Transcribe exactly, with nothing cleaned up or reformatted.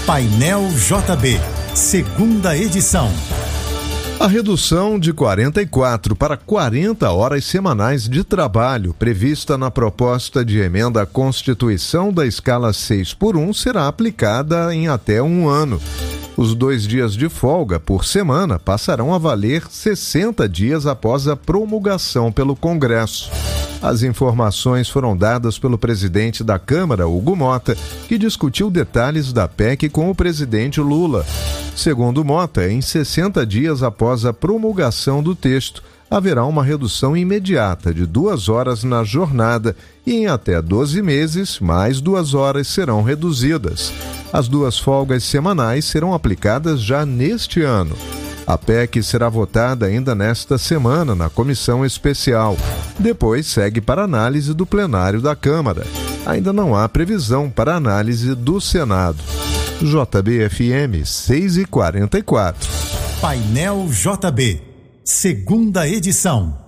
Painel J B, segunda edição. A redução de quarenta e quatro para quarenta horas semanais de trabalho prevista na proposta de emenda à Constituição da escala seis por um será aplicada em até um ano. Os dois dias de folga por semana passarão a valer sessenta dias após a promulgação pelo Congresso. As informações foram dadas pelo presidente da Câmara, Hugo Mota, que discutiu detalhes da P E C com o presidente Lula. Segundo Mota, em sessenta dias após a promulgação do texto, haverá uma redução imediata de duas horas na jornada e em até doze meses, mais duas horas serão reduzidas. As duas folgas semanais serão aplicadas já neste ano. A P E C será votada ainda nesta semana na comissão especial. Depois segue para análise do plenário da Câmara. Ainda não há previsão para análise do Senado. J B F M seis e quarenta e quatro. Painel J B, segunda edição.